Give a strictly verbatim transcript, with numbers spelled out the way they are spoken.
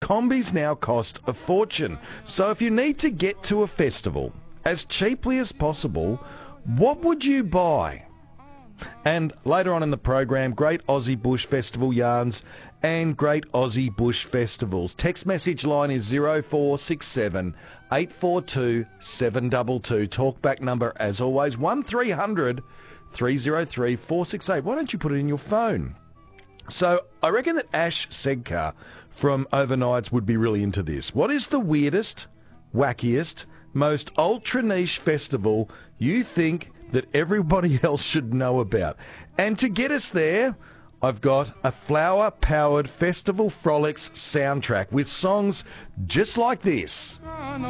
combis now cost a fortune. So if you need to get to a festival as cheaply as possible, what would you buy? And later on in the program, great Aussie Bush Festival yarns and great Aussie Bush festivals. Text message line is zero four six seven, eight four two, seven two two. Talkback number, as always, one three hundred, three oh three, four six eight. Why don't you put it in your phone? So I reckon that Ash Segkar from Overnights would be really into this. What is the weirdest, wackiest, most ultra-niche festival you think that everybody else should know about? And to get us there, I've got a flower-powered Festival Frolics soundtrack with songs just like this.